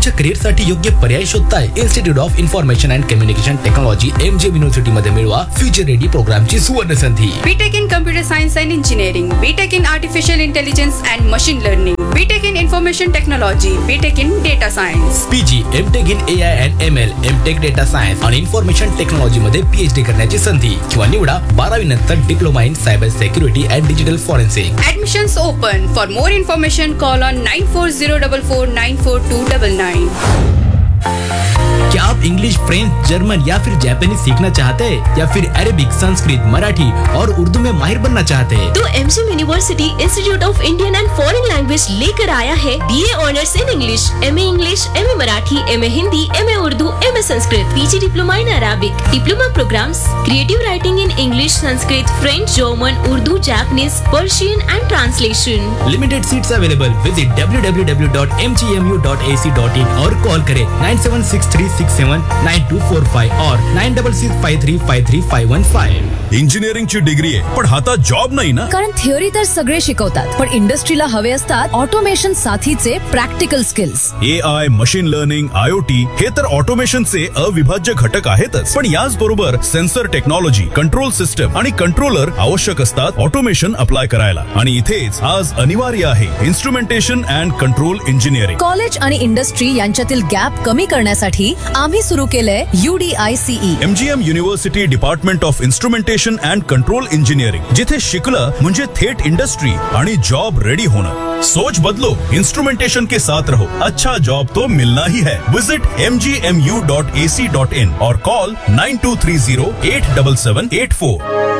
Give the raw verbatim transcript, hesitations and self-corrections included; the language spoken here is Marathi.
तुमच्या करिअरसाठी योग्य पर्याय शोधताय? Institute of information and communication technology MGM university मध्ये मिळवा फ्युचर रेडी प्रोग्रामची सुवर्ण संधी. BTech in computer science and engineering, BTech in artificial intelligence and machine learning, BTech in information technology, BTech in data science, PG MTech in AI and ML, MTech data science आणि इन्फॉर्मेशन टेक्नॉलॉजी मध्ये पीएचडी करण्याची संधी किंवा निवडा बारावी नंतर diploma in cyber security and digital forensic. Admissions open. For more information, call on nine four zero four four nine four two nine nine. क्या आप इंग्लिश, फ्रेंच, जर्मन या फिर जापानी सीखना चाहते हैं या फिर अरेबिक, संस्कृत, मराठी और उर्दू में माहिर बनना चाहते हैं? तो MGM university institute of Indian end foreign language लेकर आया है BA honours in English, MA English, MA Marathi, MA Hindi, MA Urdu, MA Sanskrit, PG diploma in Arabic, diploma programs, creative writing in English, Sanskrit, French, German, Urdu, Japanese, Persian end translation. Limited seats available. Visit W W W dot M G M U dot A C dot in और कॉल करें nine seven six three six seven nine to four five और nine double six five three five three five one five. इंजिनिअरिंगची degree आहे पण हातात जॉब नाही ना. कारण थिअरी तर सगळे शिकवतात पण इंडस्ट्रीला हवे असतात ऑटोमेशन साथीचे practical skills. A I, machine learning, IoT हे तर ऑटोमेशनचे अविभाज्य घटक आहेतच, पण याच बरोबर सेन्सर टेक्नॉलॉजी, कंट्रोल सिस्टम आणि कंट्रोलर आवश्यक असतात ऑटोमेशन अप्लाय करायला. आणि इथेच आज अनिवार्य आहे instrumentation and control engineering. College आणि इंडस्ट्री यांच्यातील गॅप कमी करण्यासाठी आम्ही सुरू केलंय यूडीआयसीई. MGM university department of instrumentation and control engineering, जिथे शिकलं म्हणजे थेट इंडस्ट्री आणि जॉब रेडी होणं. सोच बदलो, इंस्ट्रूमेंटेशन के साथ रहो, अच्छा जॉब तो मिलना ही है. Visit M G M U dot A C dot in और call nine to three Ziro eight seven seven eight four.